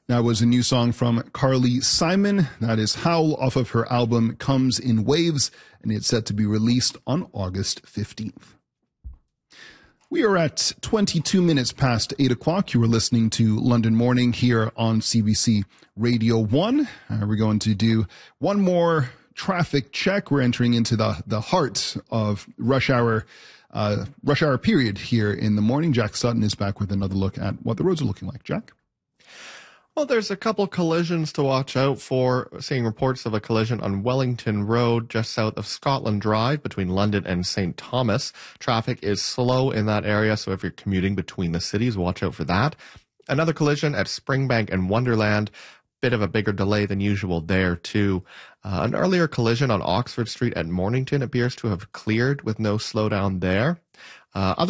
That was a new song from Carly Simon. That is Howl off of her album Comes in Waves, and it's set to be released on August 15th. We are at 22 minutes past 8 o'clock. You are listening to London Morning here on CBC Radio 1. We're going to do one more traffic check. We're entering into the heart of rush hour period here in the morning. Jack Sutton is back with another look at what the roads are looking like. Jack? Well, there's a couple collisions to watch out for. Seeing reports of a collision on Wellington Road just south of Scotland Drive between London and St. Thomas. Traffic is slow in that area, so if you're commuting between the cities, watch out for that. Another collision at Springbank and Wonderland. Bit of a bigger delay than usual there, too. An earlier collision on Oxford Street at Mornington appears to have cleared with no slowdown there. Other